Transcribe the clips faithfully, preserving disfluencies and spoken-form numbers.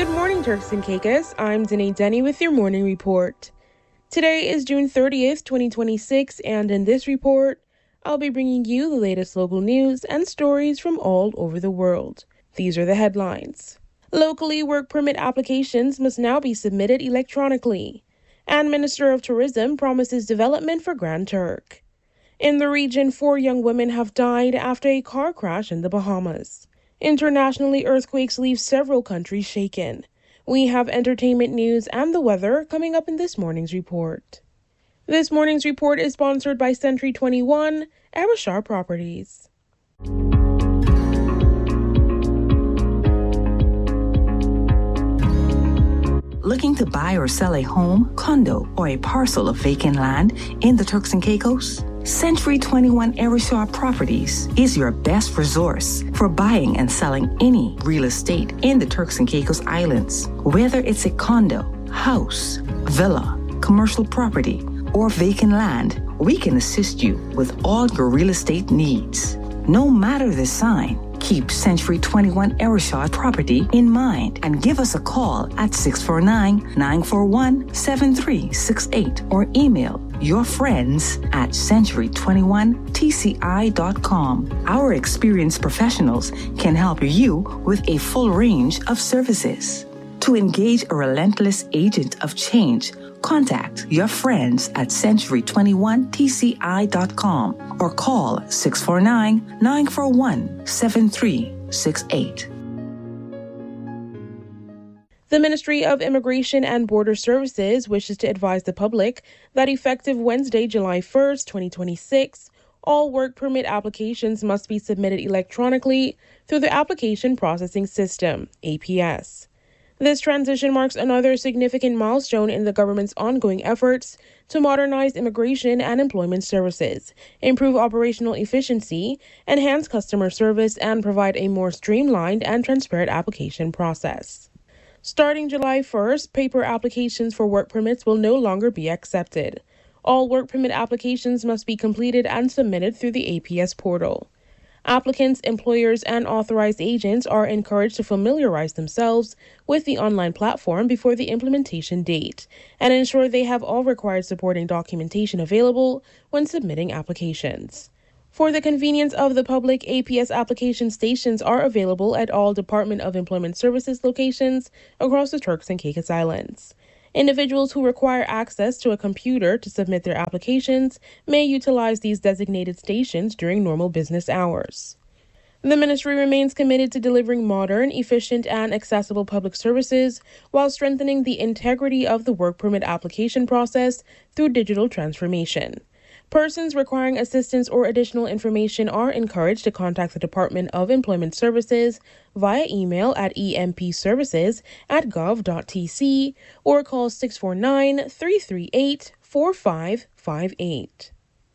Good morning, Turks and Caicos. I'm Danae Denny with your morning report. Today is June thirtieth, twenty twenty-six, and in this report, I'll be bringing you the latest local news and stories from all over the world. These are the headlines. Locally, work permit applications must now be submitted electronically. And Minister of Tourism promises development for Grand Turk. In the region, four young women have died after a car crash in the Bahamas. Internationally, earthquakes leave several countries shaken. We have entertainment news and the weather coming up in this morning's report. This morning's report is sponsored by Century twenty-one, Arashar Properties. Looking to buy or sell a home, condo, or a parcel of vacant land in the Turks and Caicos? Century twenty-one Arashar Properties is your best resource for buying and selling any real estate in the Turks and Caicos Islands. Whether it's a condo, house, villa, commercial property, or vacant land, we can assist you with all your real estate needs. No matter the sign, keep Century twenty-one Arashar Property in mind and give us a call at six four nine, nine four one, seven three six eight or email your friends at century twenty-one t c i dot com. Our experienced professionals can help you with a full range of services. To engage a relentless agent of change, contact your friends at century twenty-one t c i dot com or call six four nine, nine four one, seven three six eight. The Ministry of Immigration and Border Services wishes to advise the public that effective Wednesday, July first, twenty twenty-six, all work permit applications must be submitted electronically through the Application Processing System, A P S. This transition marks another significant milestone in the government's ongoing efforts to modernize immigration and employment services, improve operational efficiency, enhance customer service, and provide a more streamlined and transparent application process. Starting July first, paper applications for work permits will no longer be accepted. All work permit applications must be completed and submitted through the A P S portal. Applicants, employers, and authorized agents are encouraged to familiarize themselves with the online platform before the implementation date and ensure they have all required supporting documentation available when submitting applications. For the convenience of the public, A P S application stations are available at all Department of Employment Services locations across the Turks and Caicos Islands. Individuals who require access to a computer to submit their applications may utilize these designated stations during normal business hours. The ministry remains committed to delivering modern, efficient, and accessible public services while strengthening the integrity of the work permit application process through digital transformation. Persons requiring assistance or additional information are encouraged to contact the Department of Employment Services via email at e m p services at gov dot t c or call six four nine, three three eight, four five five eight.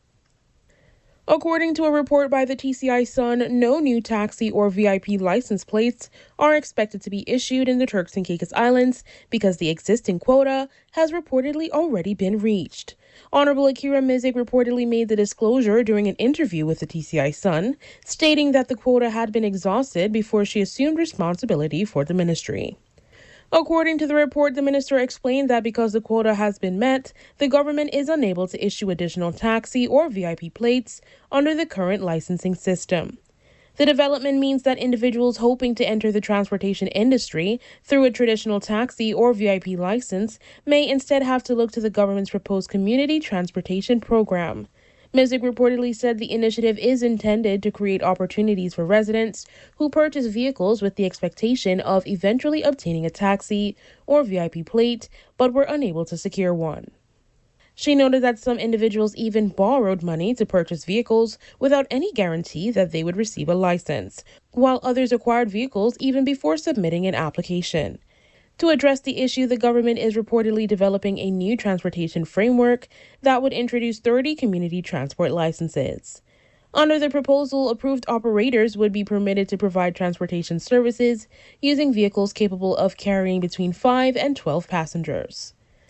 According to a report by the T C I Sun, no new taxi or V I P license plates are expected to be issued in the Turks and Caicos Islands because the existing quota has reportedly already been reached. Honorable Akira Mizik reportedly made the disclosure during an interview with the T C I Sun, stating that the quota had been exhausted before she assumed responsibility for the ministry. According to the report, the minister explained that because the quota has been met, the government is unable to issue additional taxi or V I P plates under the current licensing system. The development means that individuals hoping to enter the transportation industry through a traditional taxi or V I P license may instead have to look to the government's proposed community transportation program. Mizik reportedly said the initiative is intended to create opportunities for residents who purchase vehicles with the expectation of eventually obtaining a taxi or V I P plate, but were unable to secure one. She noted that some individuals even borrowed money to purchase vehicles without any guarantee that they would receive a license, while others acquired vehicles even before submitting an application. To address the issue, the government is reportedly developing a new transportation framework that would introduce thirty community transport licenses. Under the proposal, approved operators would be permitted to provide transportation services using vehicles capable of carrying between five and twelve passengers.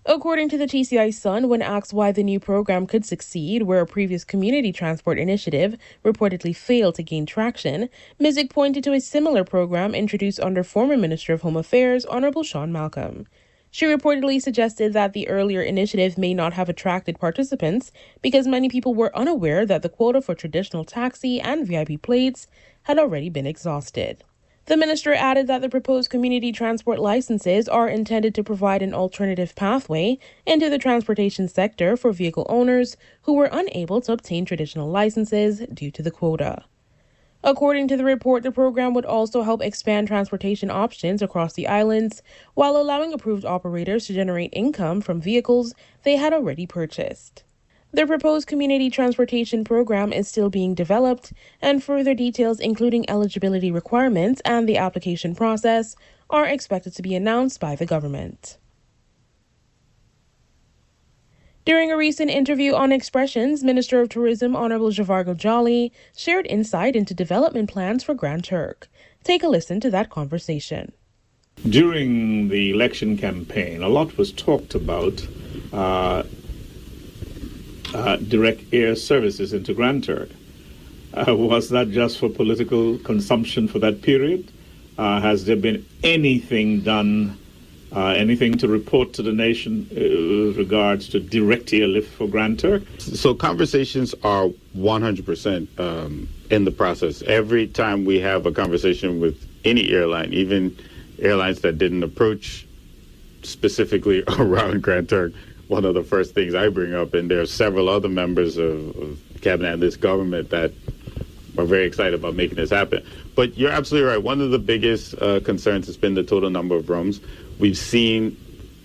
According to the T C I Sun, when asked why the new program could succeed where a previous community transport initiative reportedly failed to gain traction, Mizik pointed to a similar program introduced under former Minister of Home Affairs, Honorable Sean Malcolm. She reportedly suggested that the earlier initiative may not have attracted participants because many people were unaware that the quota for traditional taxi and V I P plates had already been exhausted. The minister added that the proposed community transport licenses are intended to provide an alternative pathway into the transportation sector for vehicle owners who were unable to obtain traditional licenses due to the quota. According to the report, the program would also help expand transportation options across the islands while allowing approved operators to generate income from vehicles they had already purchased. The proposed community transportation program is still being developed, and further details, including eligibility requirements and the application process, are expected to be announced by the government. During a recent interview on Expressions, Minister of Tourism Honorable Javargo Jolly shared insight into development plans for Grand Turk. Take a listen to that conversation. During the election campaign, a lot was talked about uh, Uh, direct air services into Grand Turk. Uh, was that just for political consumption for that period? Uh, has there been anything done, uh, anything to report to the nation uh, with regards to direct airlift for Grand Turk? So conversations are one hundred percent um, in the process. Every time we have a conversation with any airline, even airlines that didn't approach specifically around Grand Turk, one of the first things I bring up, and there are several other members of, of cabinet and this government that are very excited about making this happen. But you're absolutely right. One of the biggest uh, concerns has been the total number of rooms. We've seen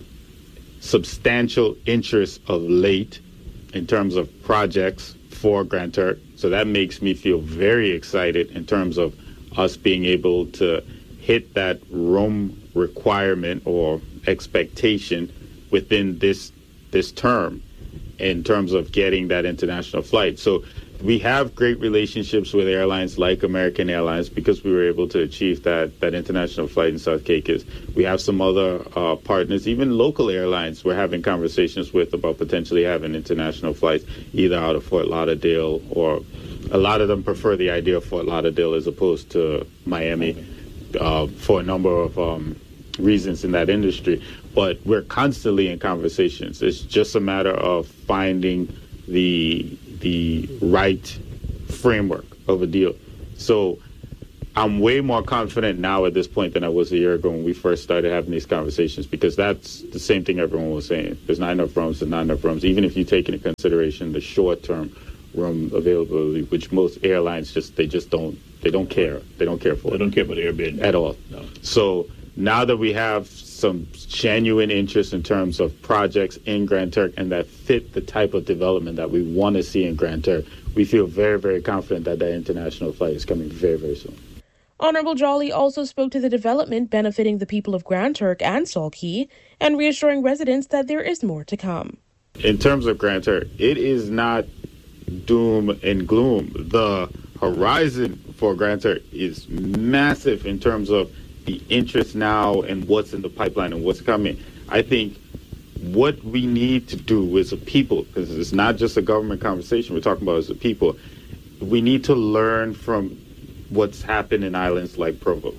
substantial interest of late in terms of projects for Grand Turk. So that makes me feel very excited in terms of us being able to hit that room requirement or expectation within this this term in terms of getting that international flight. So we have great relationships with airlines like American Airlines because we were able to achieve that, that international flight in South Caicos. We have some other uh, partners, even local airlines we're having conversations with about potentially having international flights either out of Fort Lauderdale, or a lot of them prefer the idea of Fort Lauderdale as opposed to Miami uh, for a number of um, reasons in that industry. But we're constantly in conversations. It's just a matter of finding the the right framework of a deal. So I'm way more confident now at this point than I was a year ago when we first started having these conversations, because that's the same thing everyone was saying. There's not enough rooms, there's not enough rooms. Even if you take into consideration the short-term room availability, which most airlines just they just don't they don't care. They don't care for. They don't care about Airbnb at all. No. So now that we have some genuine interest in terms of projects in Grand Turk and that fit the type of development that we want to see in Grand Turk, we feel very, very confident that that international flight is coming very, very soon. Honorable Jolly also spoke to the development benefiting the people of Grand Turk and Salt Cay and reassuring residents that there is more to come. In terms of Grand Turk, it is not doom and gloom. The horizon for Grand Turk is massive in terms of the interest now and what's in the pipeline and what's coming. I think what we need to do as a people, because it's not just a government conversation we're talking about as a people, we need to learn from what's happened in islands like Provo.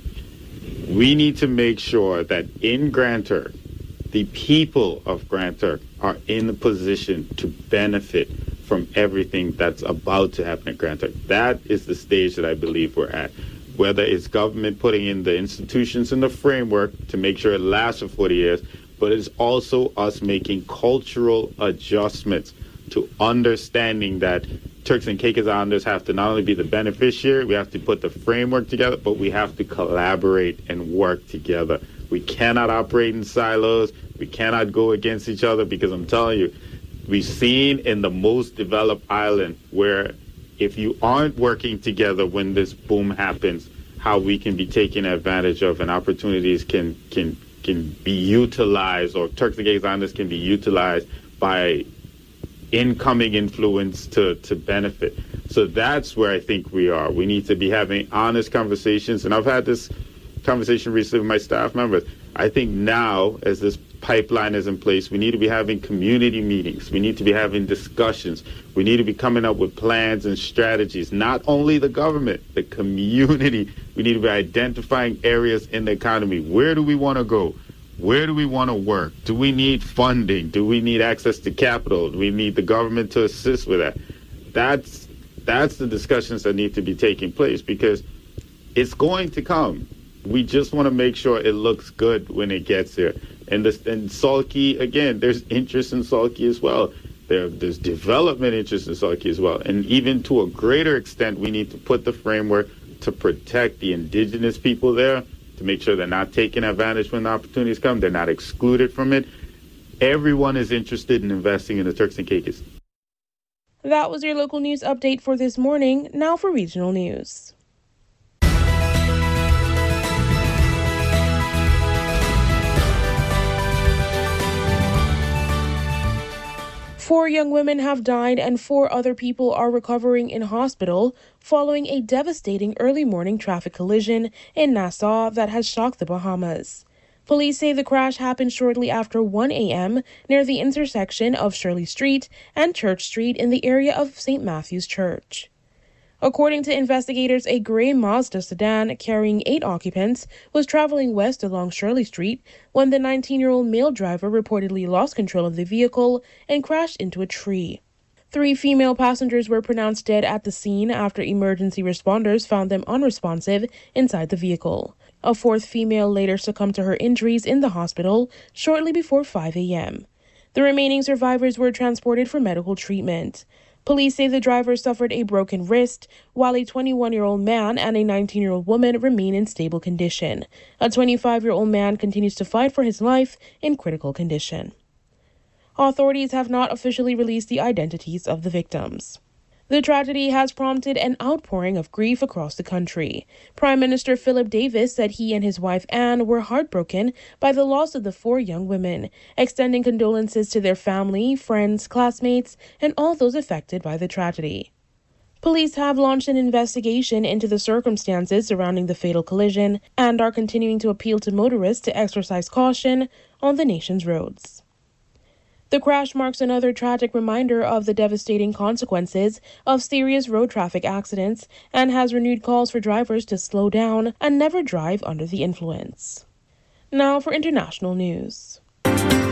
We need to make sure that in Grand Turk, the people of Grand Turk are in a position to benefit from everything that's about to happen in Grand Turk. That is the stage that I believe we're at. Whether it's government putting in the institutions and the framework to make sure it lasts for forty years, but it's also us making cultural adjustments to understanding that Turks and Caicos Islanders have to not only be the beneficiary, we have to put the framework together, but we have to collaborate and work together. We cannot operate in silos. We cannot go against each other, because I'm telling you, we've seen in the most developed island where if you aren't working together when this boom happens, how we can be taken advantage of and opportunities can can can be utilized, or Turks and Caicos Islanders can be utilized by incoming influence to, to benefit. So that's where I think we are. We need to be having honest conversations. And I've had this conversation recently with my staff members. I think now, as this pipeline is in place. We need to be having community meetings. We need to be having discussions. We need to be coming up with plans and strategies. Not only the government, the community. We need to be identifying areas in the economy. Where do we want to go? Where do we want to work? Do we need funding? Do we need access to capital? Do we need the government to assist with that? That's that's the discussions that need to be taking place, because it's going to come. We just want to make sure it looks good when it gets there. And this, and Salke, again, there's interest in Salke as well. There, there's development interest in Salke as well. And even to a greater extent, we need to put the framework to protect the indigenous people there, to make sure they're not taken advantage when the opportunities come. They're not excluded from it. Everyone is interested in investing in the Turks and Caicos. That was your local news update for this morning. Now for regional news. Four young women have died and four other people are recovering in hospital following a devastating early morning traffic collision in Nassau that has shocked the Bahamas. Police say the crash happened shortly after one a.m. near the intersection of Shirley Street and Church Street in the area of Saint Matthew's Church. According to investigators, a gray Mazda sedan carrying eight occupants was traveling west along Shirley Street when the nineteen-year-old male driver reportedly lost control of the vehicle and crashed into a tree. Three female passengers were pronounced dead at the scene after emergency responders found them unresponsive inside the vehicle. A fourth female later succumbed to her injuries in the hospital shortly before five a.m. The remaining survivors were transported for medical treatment. Police say the driver suffered a broken wrist, while a twenty-one-year-old man and a nineteen-year-old woman remain in stable condition. A twenty-five-year-old man continues to fight for his life in critical condition. Authorities have not officially released the identities of the victims. The tragedy has prompted an outpouring of grief across the country. Prime Minister Philip Davis said he and his wife Anne were heartbroken by the loss of the four young women, extending condolences to their family, friends, classmates, and all those affected by the tragedy. Police have launched an investigation into the circumstances surrounding the fatal collision and are continuing to appeal to motorists to exercise caution on the nation's roads. The crash marks another tragic reminder of the devastating consequences of serious road traffic accidents and has renewed calls for drivers to slow down and never drive under the influence. Now for international news.